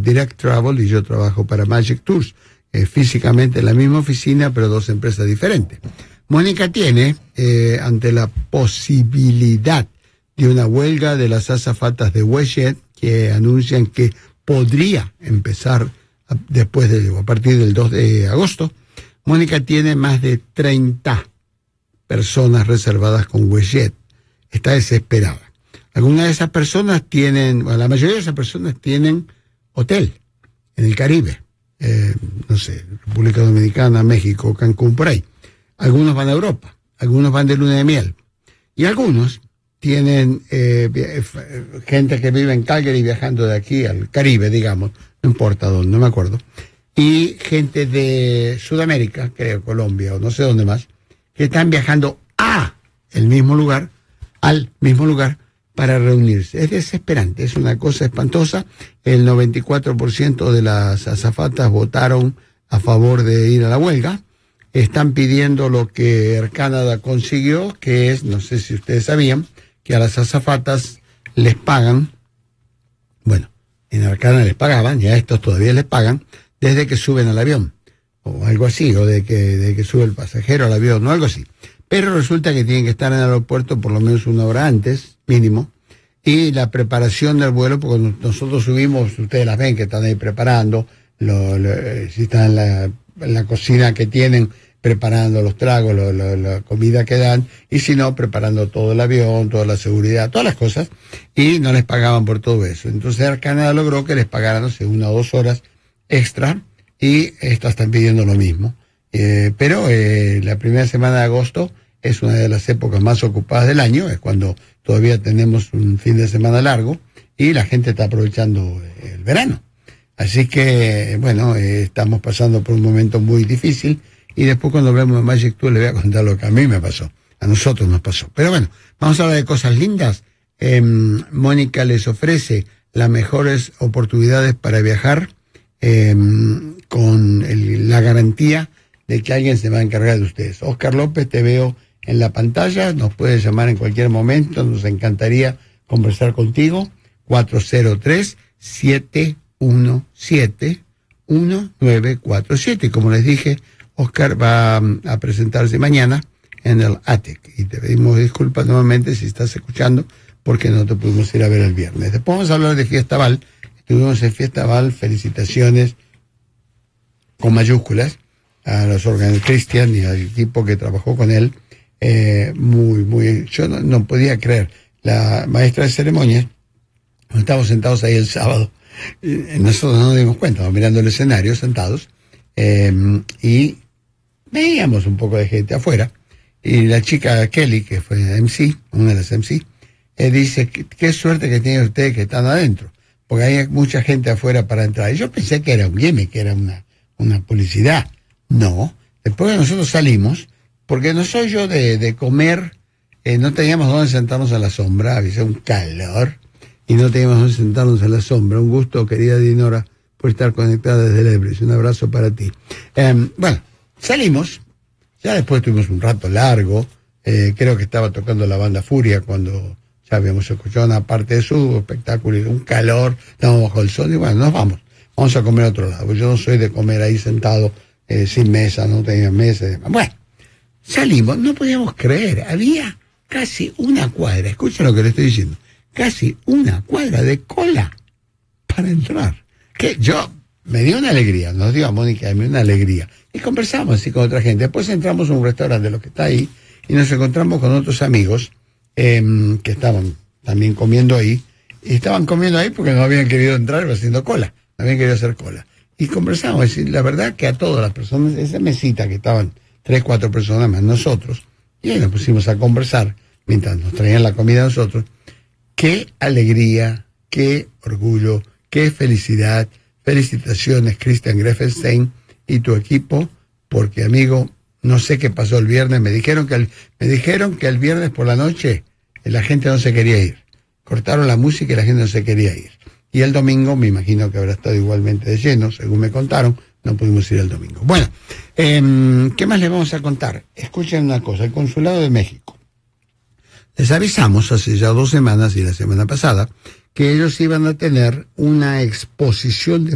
Direct Travel y yo trabajo para Magic Tours, físicamente en la misma oficina, pero dos empresas diferentes. Mónica tiene, ante la posibilidad de una huelga de las azafatas de WestJet, que anuncian que podría empezar a partir del 2 de agosto, Mónica tiene más de 30 personas reservadas con WestJet. Está desesperada. Algunas de esas personas la mayoría de esas personas tienen hotel en el Caribe. No sé, República Dominicana, México, Cancún, por ahí. Algunos van a Europa, algunos van de luna de miel. Y algunos tienen gente que vive en Calgary viajando de aquí al Caribe, digamos, no importa dónde, no me acuerdo. Y gente de Sudamérica, creo, Colombia o no sé dónde más, que están viajando al mismo lugar, para reunirse. Es desesperante, es una cosa espantosa. El 94% de las azafatas votaron a favor de ir a la huelga. Están pidiendo lo que Air Canada consiguió, que es, no sé si ustedes sabían, que a las azafatas les pagan, bueno, en Air Canada les pagaban, y a estos todavía les pagan, desde que suben al avión, o algo así, o de que sube el pasajero al avión, o algo así. Pero resulta que tienen que estar en el aeropuerto por lo menos una hora antes, mínimo, y la preparación del vuelo, porque nosotros subimos, ustedes las ven que están ahí preparando, si están en la cocina que tienen, preparando los tragos, la comida que dan, y si no, preparando todo el avión, toda la seguridad, todas las cosas, y no les pagaban por todo eso. Entonces Air Canada logró que les pagaran, no sé, 1 o 2 horas extra, y estas están pidiendo lo mismo. Pero la primera semana de agosto es una de las épocas más ocupadas del año, es cuando todavía tenemos un fin de semana largo y la gente está aprovechando el verano. Así que, bueno, estamos pasando por un momento muy difícil y después cuando hablemos de Magic Tour les voy a contar lo que a mí me pasó, a nosotros nos pasó. Pero bueno, vamos a hablar de cosas lindas. Mónica les ofrece las mejores oportunidades para viajar con la garantía de que alguien se va a encargar de ustedes. Oscar López, te veo en la pantalla, nos puedes llamar en cualquier momento, nos encantaría conversar contigo. 403-717-1947. Y como les dije, Oscar va a presentarse mañana en el ATEC. Y te pedimos disculpas nuevamente si estás escuchando, porque no te pudimos ir a ver el viernes. Después vamos a hablar de Fiesta Val. Estuvimos en Fiesta Val, felicitaciones con mayúsculas a los órganos Cristian y al equipo que trabajó con él. Yo no podía creer. La maestra de ceremonias, estábamos sentados ahí el sábado, nosotros no nos dimos cuenta, estábamos mirando el escenario sentados, y veíamos un poco de gente afuera, y la chica Kelly, que fue MC, una de las MC, dice, qué suerte que tienen ustedes que están adentro, porque hay mucha gente afuera para entrar. Y yo pensé que era un gimmick, que era una publicidad. No, después que nosotros salimos, porque no soy yo de comer, no teníamos dónde sentarnos a la sombra, había un calor, y no teníamos dónde sentarnos a la sombra. Un gusto, querida Dinora, por estar conectada desde Lebris. Un abrazo para ti. Bueno, salimos, ya después tuvimos un rato largo, creo que estaba tocando la banda Furia cuando ya habíamos escuchado una parte de su espectáculo, y un calor, estábamos bajo el sol, y bueno, nos vamos a comer a otro lado. Yo no soy de comer ahí sentado, sin mesa, no tenía mesa y demás. Bueno, salimos, no podíamos creer, había casi una cuadra, escucha lo que le estoy diciendo, casi una cuadra de cola para entrar. Que yo, me dio una alegría, nos dio a Mónica y a mí una alegría. Y conversamos así con otra gente. Después entramos a un restaurante de lo que está ahí y nos encontramos con otros amigos que estaban también comiendo ahí. Y estaban comiendo ahí porque no habían querido entrar haciendo cola, no habían querido hacer cola. Y conversamos, y la verdad que a todas las personas, esa mesita que estaban 3, 4 personas más nosotros, y ahí nos pusimos a conversar mientras nos traían la comida a nosotros. Qué alegría, qué orgullo, qué felicidad. Felicitaciones, Christian Greffenstein y tu equipo, porque, amigo, no sé qué pasó el viernes. Me dijeron que el viernes por la noche la gente no se quería ir. Cortaron la música y la gente no se quería ir. Y el domingo, me imagino que habrá estado igualmente de lleno, según me contaron, no pudimos ir el domingo. Bueno, ¿qué más les vamos a contar? Escuchen una cosa, el Consulado de México. Les avisamos hace ya 2 semanas y la semana pasada que ellos iban a tener una exposición de